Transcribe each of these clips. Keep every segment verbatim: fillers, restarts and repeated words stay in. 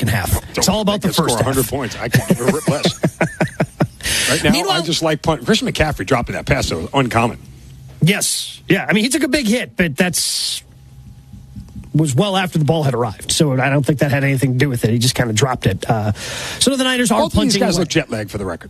second half. It's all about the first half. one hundred points. I can't give a rip less. Right now, Meanwhile, I just like punt. Christian McCaffrey dropping that pass, so it was uncommon. Yes. Yeah, I mean, he took a big hit, but that's was well after the ball had arrived. So I don't think that had anything to do with it. He just kind of dropped it. Uh, so the Niners are Both punting. These guys away. look jet lagged for the record.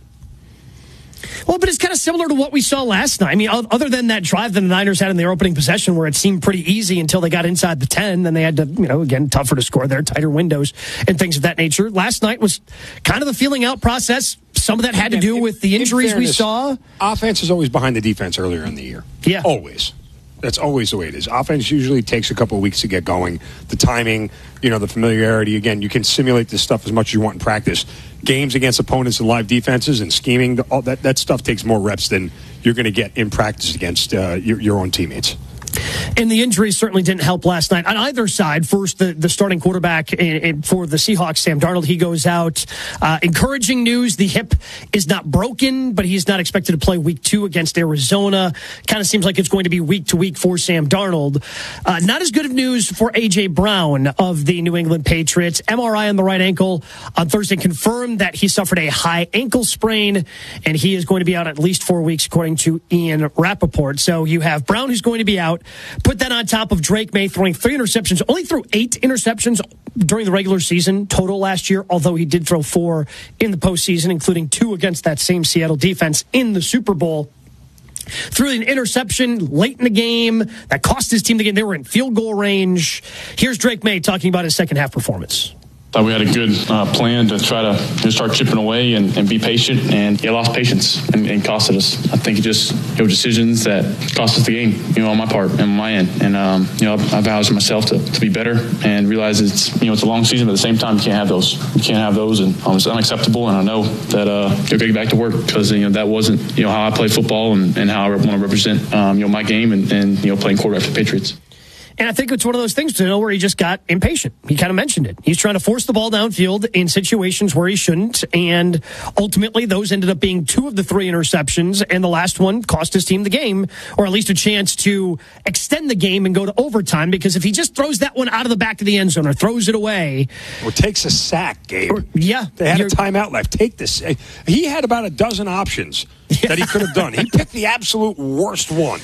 Well, but it's kind of similar to what we saw last night. I mean, other than that drive that the Niners had in their opening possession where it seemed pretty easy until they got inside the ten, then they had to, you know, again, tougher to score there, tighter windows and things of that nature. Last night was kind of a feeling out process. Some of that had to do with the injuries we saw. Offense is always behind the defense earlier in the year. Yeah. Always. That's always the way it is. Offense usually takes a couple of weeks to get going. The timing, you know, the familiarity. Again, you can simulate this stuff as much as you want in practice. Games against opponents and live defenses and scheming, all that, that stuff takes more reps than you're going to get in practice against uh, your, your own teammates. And the injuries certainly didn't help last night. On either side, first, the, the starting quarterback in, in, for the Seahawks, Sam Darnold, he goes out. Uh, encouraging news, the hip is not broken, but he's not expected to play week two against Arizona. Kind of seems like it's going to be week to week for Sam Darnold. Uh, not as good of news for A J. Brown of the New England Patriots. M R I on the right ankle on Thursday confirmed that he suffered a high ankle sprain, and he is going to be out at least four weeks, according to Ian Rappaport. So you have Brown, who's going to be out. Put that on top of Drake May throwing three interceptions, only threw eight interceptions during the regular season total last year, although he did throw four in the postseason, including two against that same Seattle defense in the Super Bowl. Threw an interception late in the game that cost his team the game. They were in field goal range. Here's Drake May talking about his second half performance. Thought we had a good uh, plan to try to you know, start chipping away and, and be patient, and yeah, lost patience and, and costed us. I think it just you know decisions that cost us the game, you know, on my part and on my end. And um, you know, I vowed to myself to, to be better and realize it's you know it's a long season, but at the same time, you can't have those. You can't have those, and um, it's unacceptable. And I know that uh, you're going to get back to work because you know that wasn't you know how I play football and, and how I want to represent um, you know my game and, and you know playing quarterback for the Patriots. And I think it's one of those things to know where he just got impatient. He kind of mentioned it. He's trying to force the ball downfield in situations where he shouldn't. And ultimately, those ended up being two of the three interceptions. And the last one cost his team the game, or at least a chance to extend the game and go to overtime. Because if he just throws that one out of the back of the end zone or throws it away. Or takes a sack, Gabe. Or, yeah. They had a timeout left. Take this. He had about a dozen options yeah. that he could have done. He picked the absolute worst one.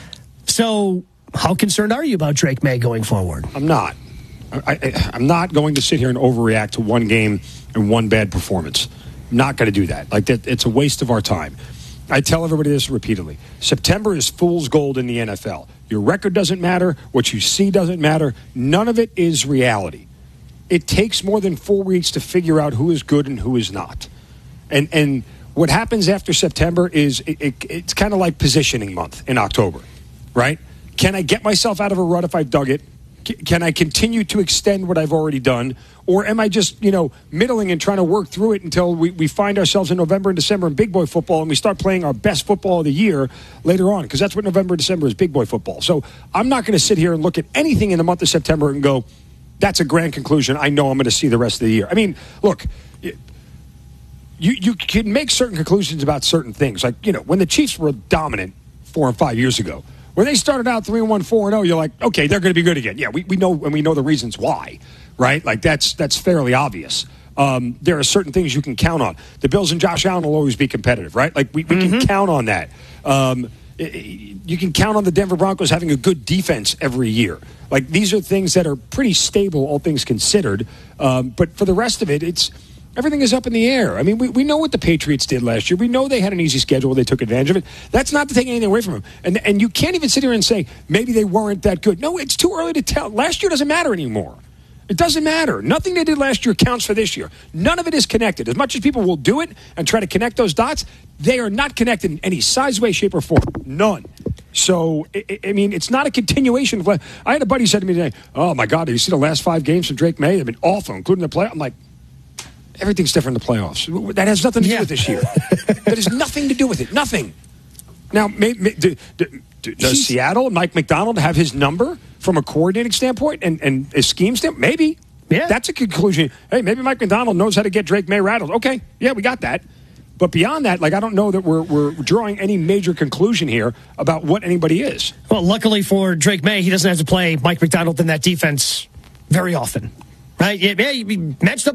So how concerned are you about Drake May going forward? I'm not. I, I, I'm not going to sit here and overreact to one game and one bad performance. I'm not going to do that. Like that, it's a waste of our time. I tell everybody this repeatedly. September is fool's gold in the N F L. Your record doesn't matter. What you see doesn't matter. None of it is reality. It takes more than four weeks to figure out who is good and who is not. And and what happens after September is it, it, it's kind of like positioning month in October, right? Can I get myself out of a rut if I've dug it? Can I continue to extend what I've already done? Or am I just, you know, middling and trying to work through it until we, we find ourselves in November and December in big boy football and we start playing our best football of the year later on? Because that's what November and December is, big boy football. So I'm not going to sit here and look at anything in the month of September and go, that's a grand conclusion. I know I'm going to see the rest of the year. I mean, look, you, you can make certain conclusions about certain things. Like, you know, when the Chiefs were dominant four and five years ago, when they started out three and one, four and oh, you're like, okay, they're going to be good again. Yeah, we, we know, and we know the reasons why, right? Like, that's that's fairly obvious. Um, there are certain things you can count on. The Bills and Josh Allen will always be competitive, right? Like, we, we mm-hmm. can count on that. Um, you can count on the Denver Broncos having a good defense every year. Like, these are things that are pretty stable, all things considered. Um, but for the rest of it, it's everything is up in the air. I mean, we, we know what the Patriots did last year. We know they had an easy schedule. They took advantage of it. That's not to take anything away from them. And and you can't even sit here and say, maybe they weren't that good. No, it's too early to tell. Last year doesn't matter anymore. It doesn't matter. Nothing they did last year counts for this year. None of it is connected. As much as people will do it and try to connect those dots, they are not connected in any size, way, shape, or form. None. So, I, I mean, it's not a continuation of. I had a buddy who said to me today, oh, my God, did you see the last five games from Drake May? They've been awful, including the play. I'm like, everything's different in the playoffs. That has nothing to do yeah. with this year. That has nothing to do with it. Nothing. Now, may, may, do, do, do, does Seattle, Mike McDonald, have his number from a coordinating standpoint and, and a scheme standpoint? Maybe. Yeah. That's a conclusion. Hey, maybe Mike McDonald knows how to get Drake May rattled. Okay, yeah, we got that. But beyond that, like, I don't know that we're we're drawing any major conclusion here about what anybody is. Well, luckily for Drake May, he doesn't have to play Mike McDonald in that defense very often. Right? Yeah, he matched up